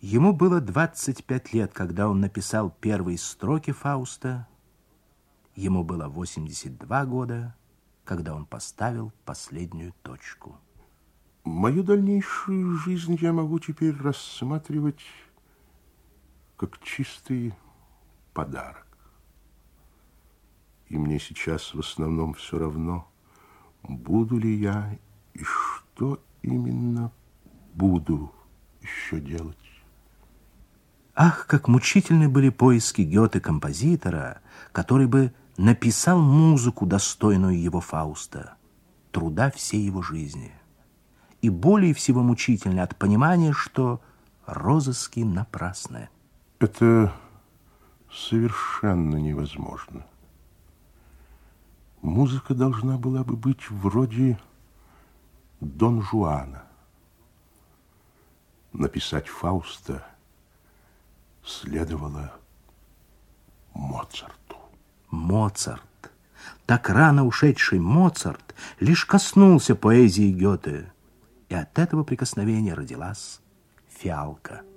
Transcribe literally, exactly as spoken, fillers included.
Ему было двадцать пять лет, когда он написал первые строки Фауста. Ему было восемьдесят два года, когда он поставил последнюю точку. Мою дальнейшую жизнь я могу теперь рассматривать как чистый подарок. И мне сейчас в основном все равно, буду ли я и что именно буду еще делать. Ах, как мучительны были поиски Гёте-композитора, который бы написал музыку, достойную его Фауста, труда всей его жизни. И более всего мучительно от понимания, что розыски напрасны. Это совершенно невозможно. Музыка должна была бы быть вроде Дон Жуана. Написать Фауста следовало Моцарту. Моцарт, так рано ушедший Моцарт, лишь коснулся поэзии Гёте, и от этого прикосновения родилась фиалка.